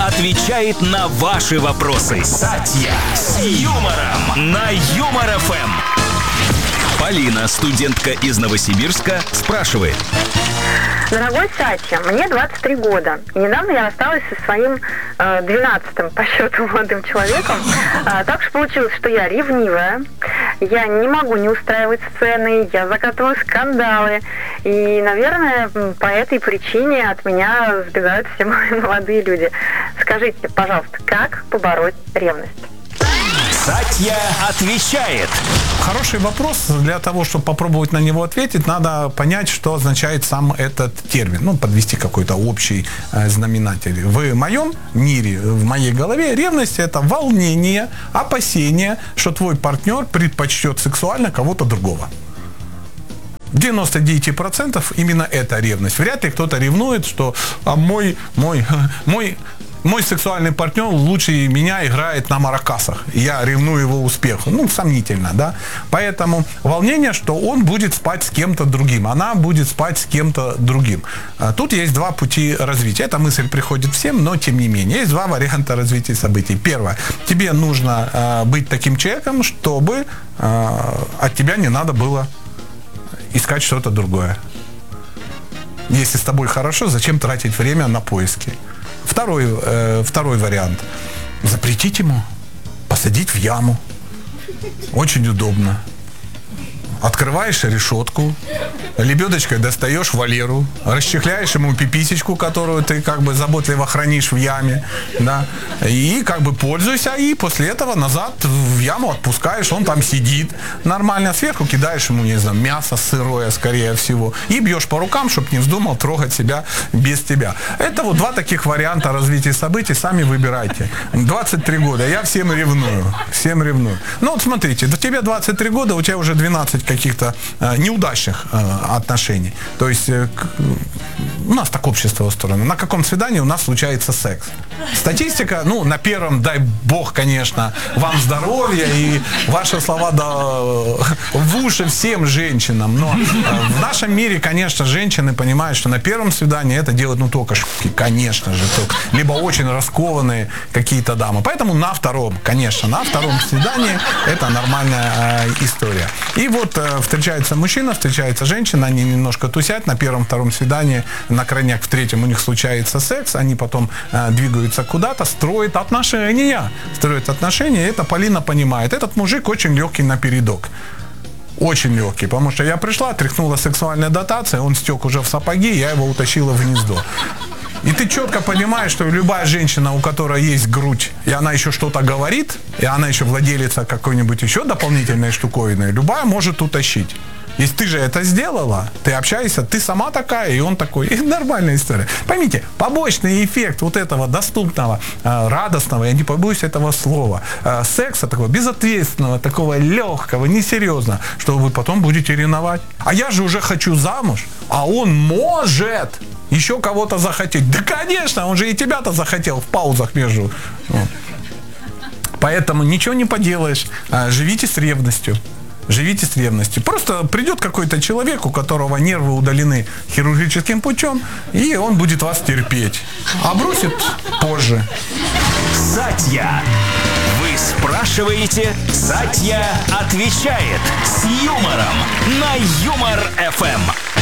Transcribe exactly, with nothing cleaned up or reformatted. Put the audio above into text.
отвечает на ваши вопросы. Сатья с юмором на Юмор эф эм. Полина, студентка из Новосибирска, спрашивает. Дорогой Сатья, мне двадцать три года. И недавно я рассталась со своим э, двенадцатым по счету молодым человеком. А, так что получилось, что я ревнивая. Я не могу не устраивать сцены, я закатываю скандалы. И, наверное, по этой причине от меня сбегают все мои молодые люди. Скажите, пожалуйста, как побороть ревность? Сатья отвечает. Хороший вопрос. Для того, чтобы попробовать на него ответить, надо понять, что означает сам этот термин. Ну, подвести какой-то общий э, знаменатель. В моем мире, в моей голове, ревность – это волнение, опасение, что твой партнер предпочтет сексуально кого-то другого. девяносто девять процентов именно это ревность. Вряд ли кто-то ревнует, что а мой, мой, мой, мой сексуальный партнер лучше меня играет на маракасах. Я ревную его успеху. Ну, сомнительно, да. Поэтому волнение, что он будет спать с кем-то другим, она будет спать с кем-то другим. Тут есть два пути развития. Эта мысль приходит всем, но тем не менее. Есть два варианта развития событий. Первое. Тебе нужно э, быть таким человеком, чтобы э, от тебя не надо было искать что-то другое. Если с тобой хорошо, зачем тратить время на поиски? Второй, э, второй вариант. Запретить ему посадить в яму. Очень удобно. Открываешь решетку, лебедочкой достаешь Валеру, расчехляешь ему пиписечку, которую ты как бы заботливо хранишь в яме, да, и как бы пользуйся, и после этого назад в яму отпускаешь, он там сидит нормально, сверху кидаешь ему, не знаю, мясо сырое, скорее всего, и бьешь по рукам, чтобы не вздумал трогать себя без тебя. Это вот два таких варианта развития событий, сами выбирайте. двадцать три года, я всем ревную, всем ревную. Ну вот смотрите, до тебя двадцать три года, у тебя уже двенадцать каких-то э, неудачных э, отношений. То есть э, к, у нас так общество устроено. На каком свидании у нас случается секс? Статистика, ну, на первом, дай бог, конечно, вам здоровья и ваши слова да, в уши всем женщинам. Но э, в нашем мире, конечно, женщины понимают, что на первом свидании это делают, ну, только шутки, конечно же. Только, либо очень раскованные какие-то дамы. Поэтому на втором, конечно, на втором свидании это нормальная э, история. И вот встречается мужчина, встречается женщина, они немножко тусят, на первом-втором свидании, на крайняк в третьем у них случается секс, они потом э, двигаются куда-то, строят отношения. Строят отношения, и это Полина понимает. Этот мужик очень легкий на передок. Очень легкий, потому что я пришла, тряхнула сексуальная дотация, он стек уже в сапоги, я его утащила в гнездо. И ты четко понимаешь, что любая женщина, у которой есть грудь, и она еще что-то говорит, и она еще владелица какой-нибудь еще дополнительной штуковины, любая может утащить. Если ты же это сделала, ты общаешься, ты сама такая, и он такой. И нормальная история. Поймите, побочный эффект вот этого доступного, радостного, я не побоюсь этого слова, секса такого безответственного, такого легкого, несерьезного, что вы потом будете ревновать. А я же уже хочу замуж, а он может еще кого-то захотеть. Да, конечно, он же и тебя-то захотел в паузах между. Вот. Поэтому ничего не поделаешь. Живите с ревностью. Живите с ревностью. Просто придет какой-то человек, у которого нервы удалены хирургическим путем, и он будет вас терпеть. А бросит позже. Сатья. Вы спрашиваете, Сатья отвечает с юмором на Юмор эф эм.